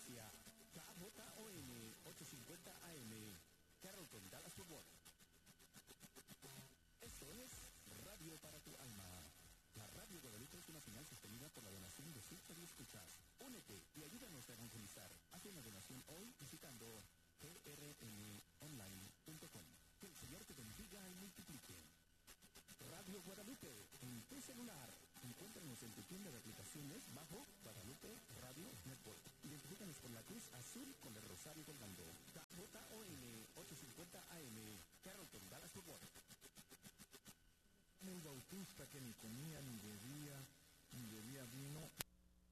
frecuencia KJON 850 AM, Carrollton, Dallas, Fort Worth. Esto es Radio para tu Alma. La Radio Guadalupe es una señal sostenida por la donación de sus escuchas. Únete y ayúdanos a evangelizar. Haz una donación hoy visitando prnonline.com. Que el Señor te bendiga y multiplique. Radio Guadalupe, en tu celular. Encuéntranos en tu tienda de aplicaciones bajo Guadalupe Radio Network. Identifícanos con la cruz azul con el rosario colgando. KJON 850 AM, Carrollton, Dallas, Fort Worth. El Bautista que ni comía ni